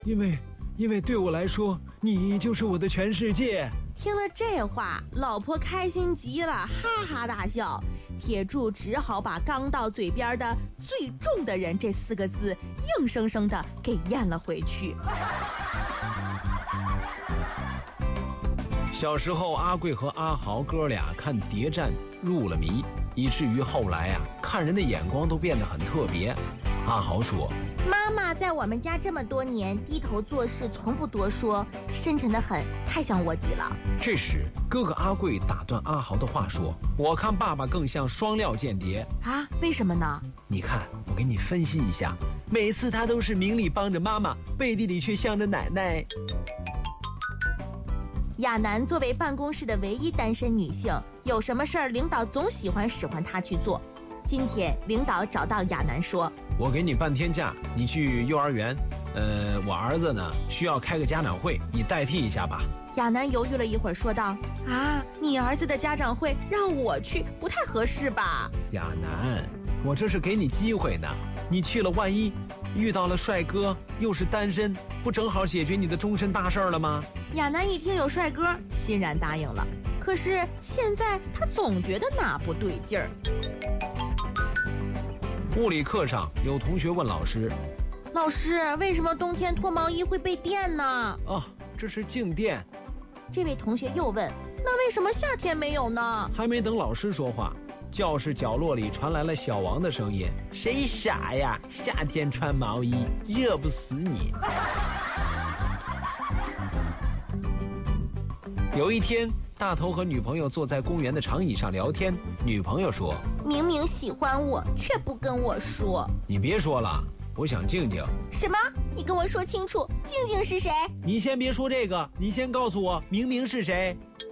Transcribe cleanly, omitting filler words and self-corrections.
因为对我来说，你就是我的全世界。 听了这话，老婆开心极了，哈哈大笑。铁柱只好把刚到嘴边的最重的人这4个字硬生生的给咽了回去。 小时候，阿贵和阿豪哥俩看谍战入了迷，以至于后来啊，看人的眼光都变得很特别。阿豪说：“ 妈妈在我们家这么多年，低头做事，从不多说，深沉得很，太像卧底了。” 这时，哥哥阿贵打断阿豪的话说：“我看爸爸更像双料间谍啊？为什么呢？ 你看，我给你分析一下，每次他都是明里帮着妈妈，背地里却向着奶奶。” 亚楠作为办公室的唯一单身女性，有什么事儿领导总喜欢使唤她去做。今天领导找到亚楠说：“ 我给你半天假，你去幼儿园。我儿子呢需要开个家长会，你代替一下吧。” 亚楠犹豫了一会儿，说道：“啊，你儿子的家长会让我去，不太合适吧？” 亚楠，我这是给你机会呢，你去了万一遇到了帅哥，又是单身，不正好解决你的终身大事了吗？ 亚楠一听有帅哥，欣然答应了。可是现在他总觉得哪不对劲儿。 物理课上，有同学问老师：“ 老师，为什么冬天脱毛衣会被电呢？”“ 哦，这是静电。” 这位同学又问：“那为什么夏天没有呢？” 还没等老师说话，教室角落里传来了小王的声音：“谁傻呀？夏天穿毛衣，热不死你。”有一天，大头和女朋友坐在公园的长椅上聊天。女朋友说：“ 明明喜欢我，却不跟我说。”“ 你别说了，我想静静。”“ 什么？你跟我说清楚，静静是谁？”“ 你先别说这个，你先告诉我明明是谁。”